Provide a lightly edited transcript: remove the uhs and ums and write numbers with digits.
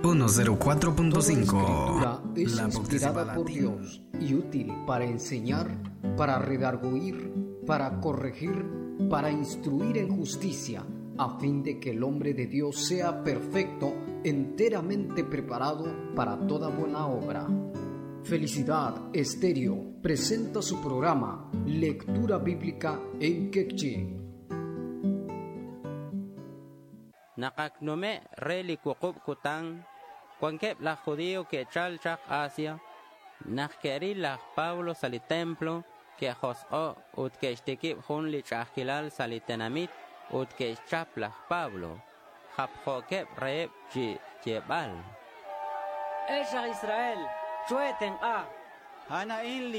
104.5. Es inspirada por Dios y útil para enseñar, para redarguir, para corregir, para instruir en justicia, a fin de que el hombre de Dios sea perfecto, enteramente preparado para toda buena obra. Felicidad Estéreo presenta su programa Lectura Bíblica en Quechua. Nakaknume reli kukub kutang Cuanquep la judío que chal chak Asia, nakeri la Pablo sali templo, que jos'o ut que shtikib hun li chahkilal sali tenamit, ut que chap la Pablo, japjokep reeb jebal. Esha Israel, chueten a. Hana in